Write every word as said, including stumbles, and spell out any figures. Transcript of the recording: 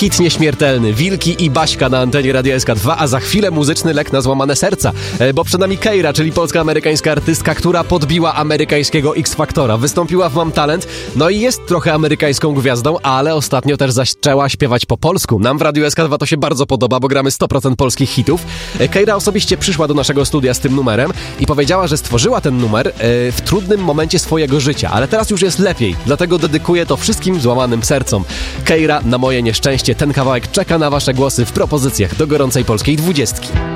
hit nieśmiertelny, Wilki i Baśka na antenie Radia S K dwa, a za chwilę muzyczny lek na złamane serca, bo przed nami Keira, czyli polsko-amerykańska artystka, która podbiła amerykańskiego X-Faktora. Wystąpiła w Mam Talent, no i jest trochę amerykańską gwiazdą, ale ostatnio też zaczęła śpiewać po polsku. Nam w Radiu S K dwa to się bardzo podoba, bo gramy sto procent polskich hitów. Keira osobiście przyszła do naszego studia z tym numerem i powiedziała, że stworzyła ten numer w trudnym momencie swojego życia, ale teraz już jest lepiej, dlatego dedykuję to wszystkim złamanym sercom. Keira, na moje nieszczęście, ten kawałek czeka na wasze głosy w propozycjach do gorącej polskiej dwudziestki.